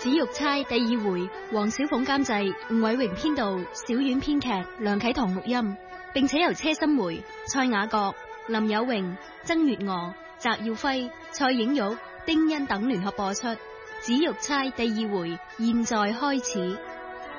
紫玉釵第二回，黃小鳳監製，吳偉榮編導，小婉編劇，梁啟棠錄音，並且由車心梅、蔡雅閣、林有榮、曾月娥、翟耀輝、蔡影玉、丁欣等聯合播出。紫玉釵第二回，現在開始。